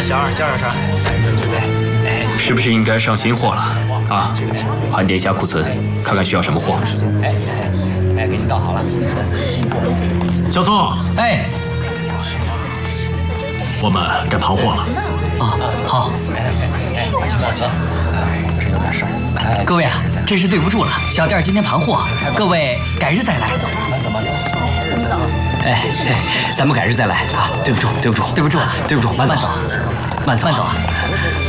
小二叫上啥？ 是不是应该上新货了啊？盘点一下库存，看看需要什么货。 给你倒好了。 小宋， 哎， 我们该盘货了。 啊，好。请放心，我这有点事儿。各位啊，真是对不住了，小店今天盘货，各位改日再来。慢走，慢走。怎么走？哎，咱们改日再来啊！对不住，慢走，慢走啊！